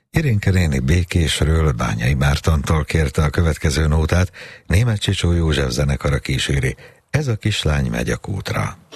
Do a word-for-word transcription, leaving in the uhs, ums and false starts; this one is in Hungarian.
Irénke néni Békésről, Bányai Mártontól kérte a következő nótát, Németh Csicsó József zenekara kíséri. Ez a kislány megy a kútra.